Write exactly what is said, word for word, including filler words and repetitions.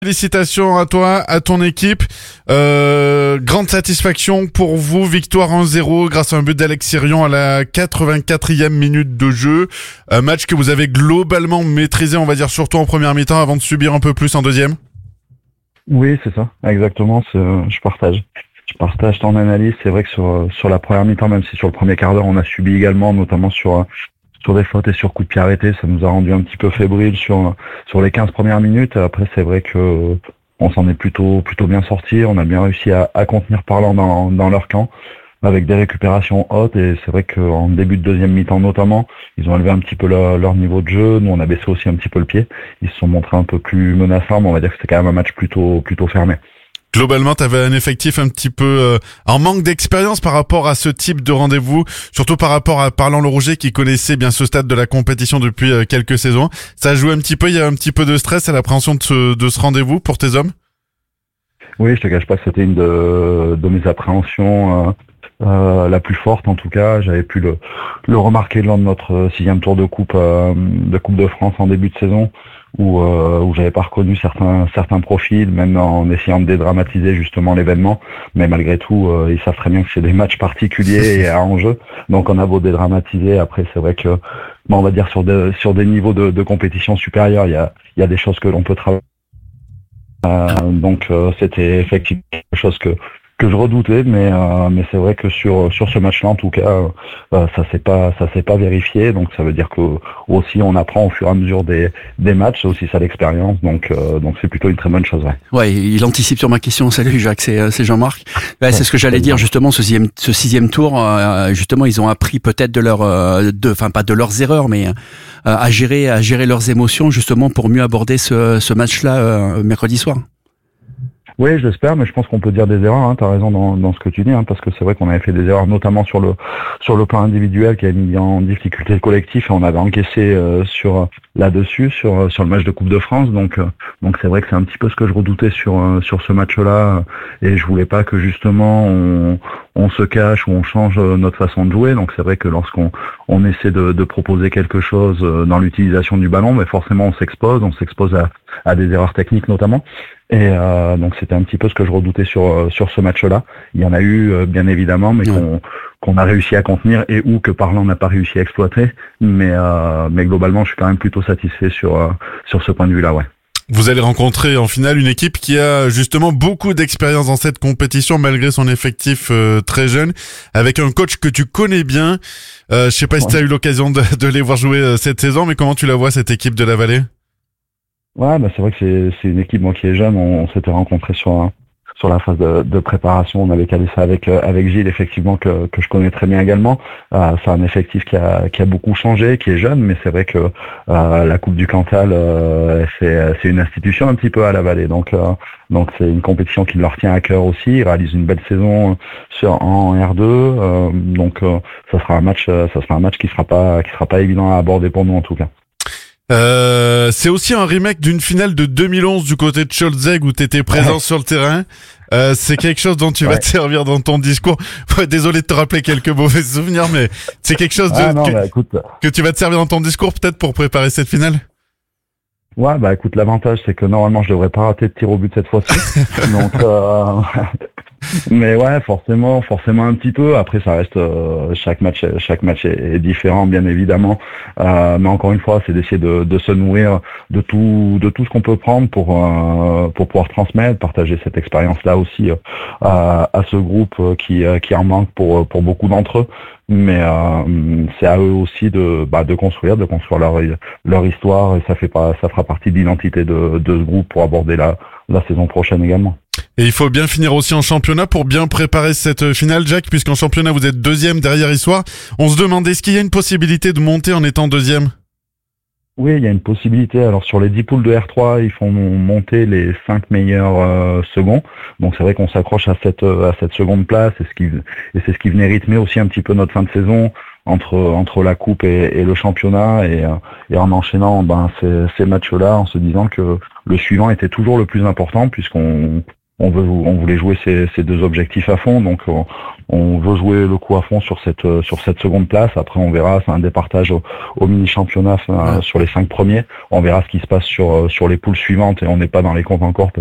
Félicitations à toi, à ton équipe. Euh, grande satisfaction pour vous, victoire un zéro grâce à un but d'Alex Sirion à la quatre-vingt-quatrième minute de jeu. Un match que vous avez globalement maîtrisé, on va dire surtout en première mi-temps, avant de subir un peu plus en deuxième. Oui, c'est ça, exactement. C'est, je partage. Je partage ton analyse. C'est vrai que sur sur la première mi-temps, même si sur le premier quart d'heure, on a subi également, notamment sur sur des fautes et sur coups de pied arrêtés, ça nous a rendu un petit peu fébrile sur sur les quinze premières minutes. Après, c'est vrai que on s'en est plutôt plutôt bien sorti. On a bien réussi à, à contenir Parlant dans dans leur camp avec des récupérations hautes, et c'est vrai qu'en début de deuxième mi-temps notamment, ils ont élevé un petit peu leur, leur niveau de jeu. Nous, on a baissé aussi un petit peu le pied. Ils se sont montrés un peu plus menaçants, mais on va dire que c'était quand même un match plutôt plutôt fermé. Globalement, tu avais un effectif un petit peu euh, en manque d'expérience par rapport à ce type de rendez-vous, surtout par rapport à Parlant le Rouget qui connaissait bien ce stade de la compétition depuis euh, quelques saisons. Ça a joué un petit peu, il y a un petit peu de stress à l'appréhension de ce, de ce rendez-vous pour tes hommes? Oui, je te cache pas que c'était une de, de mes appréhensions euh, euh, la plus forte en tout cas. J'avais pu le, le remarquer lors de notre sixième tour de coupe euh, de Coupe de France en début de saison, où euh, où j'avais pas reconnu certains certains profils, même en essayant de dédramatiser justement l'événement. Mais malgré tout, euh, ils savent très bien que c'est des matchs particuliers et à enjeu. Donc on a beau dédramatiser, après c'est vrai que bon, on va dire sur des sur des niveaux de, de compétition supérieurs, il y a il y a des choses que l'on peut travailler. Euh, donc euh, c'était effectivement quelque chose que que je redoutais, mais euh, mais c'est vrai que sur sur ce match-là, en tout cas, euh, ça s'est pas ça s'est pas vérifié. Donc ça veut dire que aussi on apprend au fur et à mesure des des matchs, c'est aussi ça l'expérience. Donc euh, donc c'est plutôt une très bonne chose. Ouais. Ouais, il anticipe sur ma question. Salut Jacques, c'est c'est Jean-Marc. Ouais, c'est ce que j'allais dire justement. Ce sixième ce sixième tour, euh, justement, ils ont appris peut-être de leur euh, de enfin pas de leurs erreurs, mais euh, à gérer à gérer leurs émotions justement pour mieux aborder ce ce match-là euh, mercredi soir. Oui, je l'espère, mais je pense qu'on peut dire des erreurs. Hein, tu as raison dans, dans ce que tu dis, hein, parce que c'est vrai qu'on avait fait des erreurs, notamment sur le sur le plan individuel, qui a mis en difficulté le collectif, et on avait encaissé euh, sur là-dessus, sur sur le match de Coupe de France. Donc euh, donc c'est vrai que c'est un petit peu ce que je redoutais sur euh, sur ce match-là, et je voulais pas que justement on on se cache ou on change notre façon de jouer. Donc c'est vrai que lorsqu'on on essaie de, de proposer quelque chose dans l'utilisation du ballon, mais forcément on s'expose, on s'expose à, à des erreurs techniques notamment. Et euh, donc c'était un petit peu ce que je redoutais sur sur ce match-là. Il y en a eu euh, bien évidemment, mais qu'on qu'on a réussi à contenir, et ou que Parlant n'a pas réussi à exploiter. Mais euh, mais globalement, je suis quand même plutôt satisfait sur euh, sur ce point de vue-là, ouais. Vous allez rencontrer en finale une équipe qui a justement beaucoup d'expérience dans cette compétition malgré son effectif euh, très jeune, avec un coach que tu connais bien. Euh, je sais pas ouais. si tu as eu l'occasion de, de les voir jouer euh, cette saison, mais comment tu la vois cette équipe de la Vallée? Ouais, bah c'est vrai que c'est c'est une équipe moi qui est jeune. On, on s'était rencontrés sur un, sur la phase de, de préparation. On avait calé ça avec euh, avec Gilles, effectivement, que que je connais très bien également. Euh, c'est un effectif qui a qui a beaucoup changé, qui est jeune, mais c'est vrai que euh, la Coupe du Cantal, euh, c'est c'est une institution un petit peu à la Vallée. Donc euh, donc c'est une compétition qui leur tient à cœur aussi. Ils réalisent une belle saison sur en R deux. Euh, donc euh, ça sera un match ça sera un match qui sera pas qui sera pas évident à aborder pour nous en tout cas. Euh, c'est aussi un remake d'une finale de deux mille onze du côté de Scholzegg où tu étais présent ouais. sur le terrain. Euh, c'est quelque chose dont tu ouais. vas te servir dans ton discours. Ouais, désolé de te rappeler quelques mauvais souvenirs, mais c'est quelque chose de, ah non, que, bah, écoute... que tu vas te servir dans ton discours peut-être pour préparer cette finale. Ouais, bah écoute, l'avantage c'est que normalement je devrais pas rater de tir au but cette fois-ci. Donc euh... mais ouais, forcément, forcément un petit peu. Après, ça reste euh, chaque match, chaque match est, est différent, bien évidemment. Euh, mais encore une fois, c'est d'essayer de, de se nourrir de tout, de tout ce qu'on peut prendre pour euh, pour pouvoir transmettre, partager cette expérience-là aussi euh, à, à ce groupe qui qui en manque pour pour beaucoup d'entre eux. Mais euh, c'est à eux aussi de bah, de construire, de construire leur leur histoire, et ça fait pas, ça fera partie de l'identité de de ce groupe pour aborder la la saison prochaine également. Et il faut bien finir aussi en championnat pour bien préparer cette finale, Jacques, puisqu'en championnat vous êtes deuxième derrière Issoire. On se demande, est-ce qu'il y a une possibilité de monter en étant deuxième? Oui, il y a une possibilité. Alors sur les dix poules de R trois, ils font monter les cinq meilleurs euh, seconds. Donc c'est vrai qu'on s'accroche à cette à cette seconde place, et ce qui et c'est ce qui venait rythmer aussi un petit peu notre fin de saison entre entre la coupe et, et le championnat, et et en enchaînant ben ces, ces matchs-là, en se disant que le suivant était toujours le plus important, puisqu'on on veut, on voulait jouer ces, ces deux objectifs à fond. Donc on, on veut jouer le coup à fond sur cette sur cette seconde place. Après on verra, c'est un départage au, au mini championnat ouais. sur les cinq premiers. On verra ce qui se passe sur sur les poules suivantes et on n'est pas dans les comptes encore.